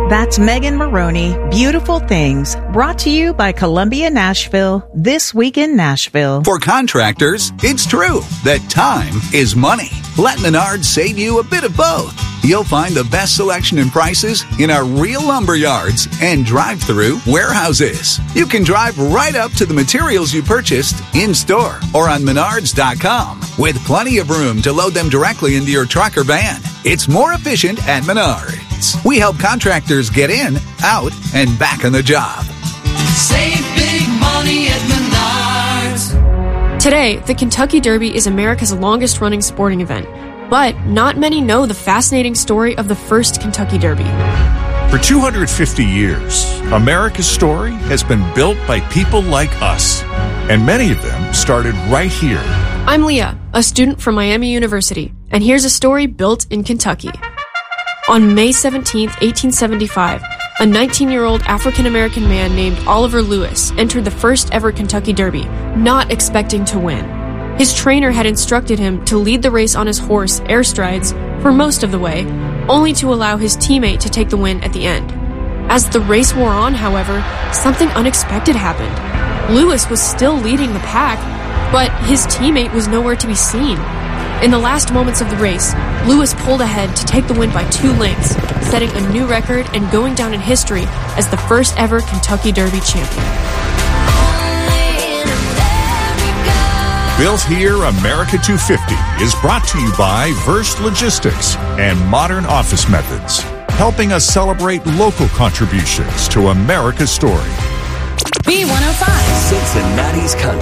That's Megan Maroney, Beautiful Things, brought to you by Columbia Nashville, This Week in Nashville. For contractors, it's true that time is money. Let Menards save you a bit of both. You'll find the best selection and prices in our real lumber yards and drive-through warehouses. You can drive right up to the materials you purchased in-store or on Menards.com with plenty of room to load them directly into your truck or van. It's more efficient at Menards. We help contractors get in, out, and back on the job. Save big money at Menards. Today, the Kentucky Derby is America's longest-running sporting event. But not many know the fascinating story of the first Kentucky Derby. For 250 years, America's story has been built by people like us, and many of them started right here. I'm Leah, a student from Miami University, and here's a story built in Kentucky. On May 17, 1875, a 19-year-old African-American man named Oliver Lewis entered the first ever Kentucky Derby, not expecting to win. His trainer had instructed him to lead the race on his horse, Airstrides, for most of the way, only to allow his teammate to take the win at the end. As the race wore on, however, something unexpected happened. Lewis was still leading the pack, but his teammate was nowhere to be seen. In the last moments of the race, Lewis pulled ahead to take the win by 2 lengths, setting a new record and going down in history as the first ever Kentucky Derby champion. Built Here America 250 is brought to you by Verst Logistics and Modern Office Methods, helping us celebrate local contributions to America's story. B105, Cincinnati's country.